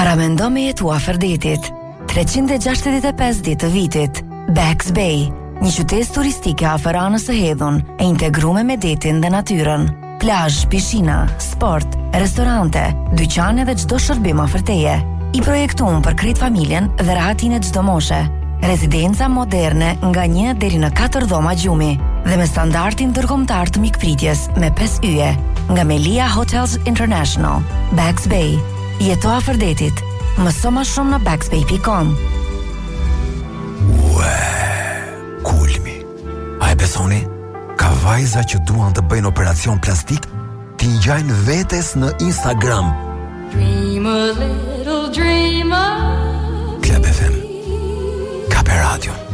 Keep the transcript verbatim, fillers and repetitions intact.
Paramendo me jetu afër detit. treqind e gjashtëdhjetë e pesë ditë të vitit. Bags Bay, një qytet turistike afër anës së hedhun, e integruar me detin dhe natyrën. Plazh, pishina, sport, restorante, dyqane dhe çdo shërbim afër teje. I projektuar për krejt familjen dhe rahatin e çdo moshe. Rezidenca moderne nga një deri në katër dhoma gjumi dhe me standardin ndërkombëtar të mikpritjes me pesë yje nga Melia Hotels International. Bags Bay. Jeto afër detit. Mëso më shumë në bagsbay dot com. Ue, kulmi. A e besoni? Ka vajza që duan të bëjnë operacion plastik, t'i ngjajnë vetes në Instagram. Dream a little dreamer. Club F M. Ka per radio.